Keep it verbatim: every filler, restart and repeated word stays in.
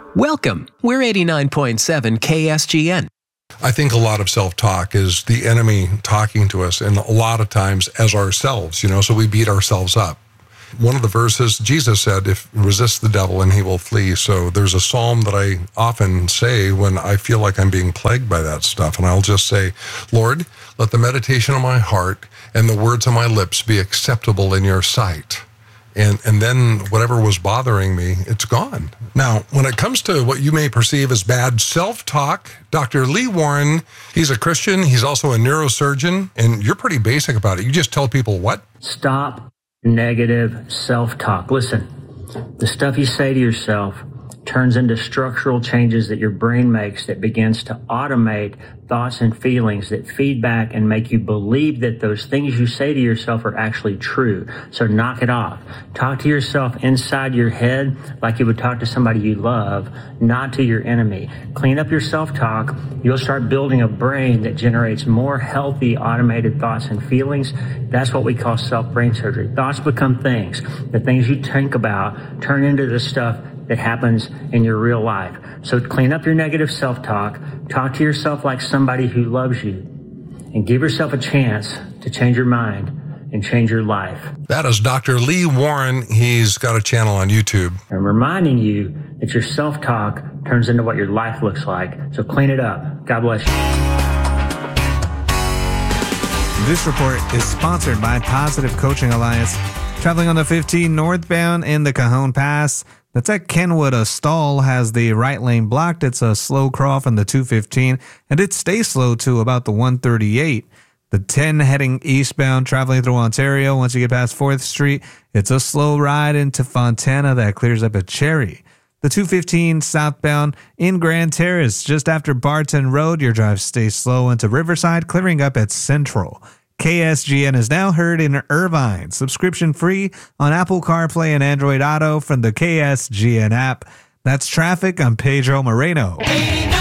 Welcome. We're eighty-nine point seven K S G N. I think a lot of self-talk is the enemy talking to us, and a lot of times as ourselves, you know, so we beat ourselves up. One of the verses, Jesus said, if resist the devil and he will flee. So there's a psalm that I often say when I feel like I'm being plagued by that stuff. And I'll just say, Lord, let the meditation of my heart and the words of my lips be acceptable in your sight. And and then whatever was bothering me, it's gone. Now, when it comes to what you may perceive as bad self-talk, Doctor Lee Warren, he's a Christian. He's also a neurosurgeon. And you're pretty basic about it. You just tell people what? Stop negative self-talk. Listen, the stuff you say to yourself turns into structural changes that your brain makes that begins to automate thoughts and feelings that feed back and make you believe that those things you say to yourself are actually true. So knock it off. Talk to yourself inside your head like you would talk to somebody you love, not to your enemy. Clean up your self-talk. You'll start building a brain that generates more healthy, automated thoughts and feelings. That's what we call self-brain surgery. Thoughts become things. The things you think about turn into the stuff that happens in your real life. So clean up your negative self-talk, talk to yourself like somebody who loves you, and give yourself a chance to change your mind and change your life. That is Doctor Lee Warren. He's got a channel on YouTube. I'm reminding you that your self-talk turns into what your life looks like. So clean it up. God bless you. This report is sponsored by Positive Coaching Alliance. Traveling on the fifteen northbound in the Cajon Pass, that's at Kenwood. A stall has the right lane blocked. It's a slow crawl from the two fifteen, and it stays slow to about the one thirty-eight. The ten heading eastbound, traveling through Ontario, once you get past fourth Street, it's a slow ride into Fontana that clears up at Cherry. The two fifteen southbound in Grand Terrace, just after Barton Road, your drive stays slow into Riverside, clearing up at Central. K S G N is now heard in Irvine, subscription free on Apple CarPlay and Android Auto from the K S G N app. That's traffic. I'm Pedro Moreno.